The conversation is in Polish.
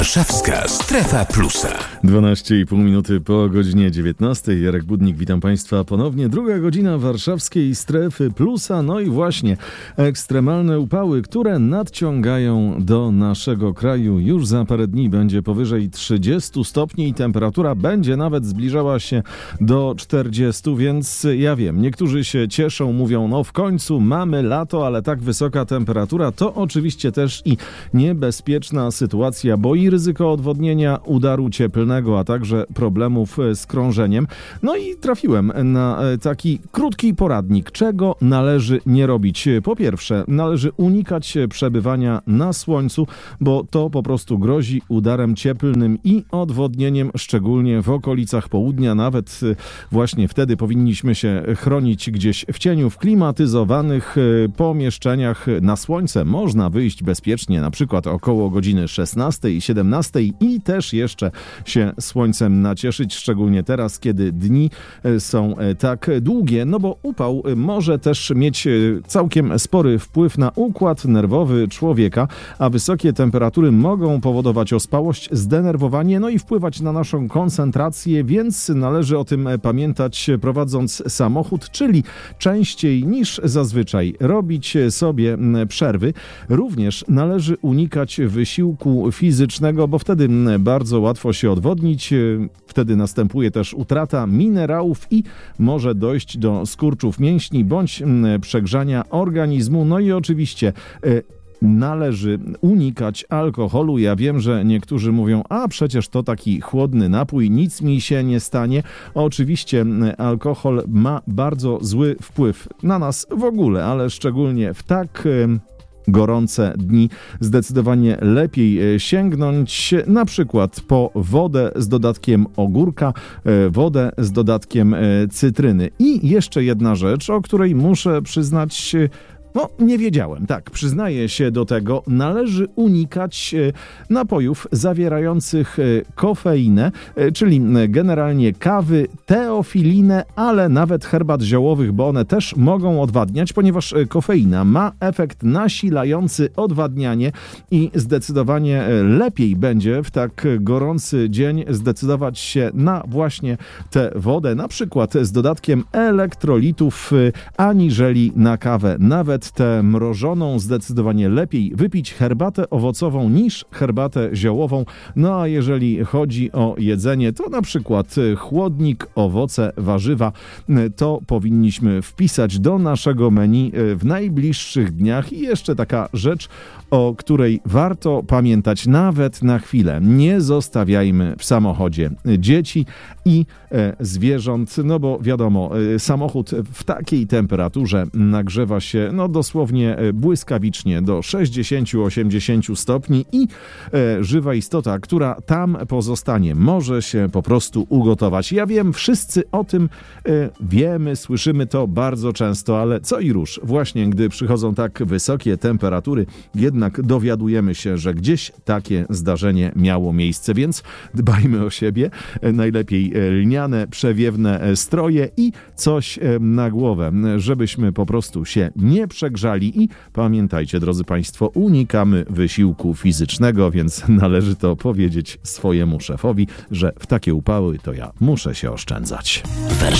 Warszawska Strefa Plusa. 12,5 minuty po godzinie 19. Jarek Budnik, witam Państwa ponownie. Druga godzina Warszawskiej Strefy Plusa. No i właśnie ekstremalne upały, które nadciągają do naszego kraju. Już za parę dni będzie powyżej 30 stopni i temperatura będzie nawet zbliżała się do 40, więc ja wiem, niektórzy się cieszą, mówią, no w końcu mamy lato, ale tak wysoka temperatura to oczywiście też i niebezpieczna sytuacja, bo i ryzyko odwodnienia, udaru cieplnego, a także problemów z krążeniem. No i trafiłem na taki krótki poradnik, czego należy nie robić. Po pierwsze, należy unikać przebywania na słońcu, bo to po prostu grozi udarem cieplnym i odwodnieniem, szczególnie w okolicach południa. Nawet właśnie wtedy powinniśmy się chronić gdzieś w cieniu, w klimatyzowanych pomieszczeniach. Na słońce można wyjść bezpiecznie, na przykład około godziny 16 i 17 i też jeszcze się słońcem nacieszyć, szczególnie teraz, kiedy dni są tak długie, no bo upał może też mieć całkiem spory wpływ na układ nerwowy człowieka, a wysokie temperatury mogą powodować ospałość, zdenerwowanie, no i wpływać na naszą koncentrację, więc należy o tym pamiętać prowadząc samochód, czyli częściej niż zazwyczaj robić sobie przerwy. Również należy unikać wysiłku fizycznego, bo wtedy bardzo łatwo się odwodnić, wtedy następuje też utrata minerałów i może dojść do skurczów mięśni bądź przegrzania organizmu. No i oczywiście należy unikać alkoholu. Ja wiem, że niektórzy mówią, a przecież to taki chłodny napój, nic mi się nie stanie. Oczywiście alkohol ma bardzo zły wpływ na nas w ogóle, ale szczególnie w tak gorące dni zdecydowanie lepiej sięgnąć na przykład po wodę z dodatkiem ogórka, wodę z dodatkiem cytryny. I jeszcze jedna rzecz, o której muszę przyznać, nie wiedziałem. Tak, przyznaję się do tego. Należy unikać napojów zawierających kofeinę, czyli generalnie kawy, teofilinę, ale nawet herbat ziołowych, bo one też mogą odwadniać, ponieważ kofeina ma efekt nasilający odwadnianie i zdecydowanie lepiej będzie w tak gorący dzień zdecydować się na właśnie tę wodę, na przykład z dodatkiem elektrolitów, aniżeli na kawę. Nawet tę mrożoną zdecydowanie lepiej wypić herbatę owocową niż herbatę ziołową. No a jeżeli chodzi o jedzenie, to na przykład chłodnik, owoce, warzywa, to powinniśmy wpisać do naszego menu w najbliższych dniach. I jeszcze taka rzecz, o której warto pamiętać nawet na chwilę. Nie zostawiajmy w samochodzie dzieci i zwierząt, no bo wiadomo, samochód w takiej temperaturze nagrzewa się dosłownie błyskawicznie do 60-80 stopni i żywa istota, która tam pozostanie, może się po prostu ugotować. Ja wiem, wszyscy o tym wiemy, słyszymy to bardzo często, ale co i róż, właśnie gdy przychodzą tak wysokie temperatury, jednak dowiadujemy się, że gdzieś takie zdarzenie miało miejsce, więc dbajmy o siebie, najlepiej lniane, przewiewne stroje i coś na głowę, żebyśmy po prostu się nie przegrzali i pamiętajcie, drodzy Państwo, unikamy wysiłku fizycznego, więc należy to powiedzieć swojemu szefowi, że w takie upały to ja muszę się oszczędzać.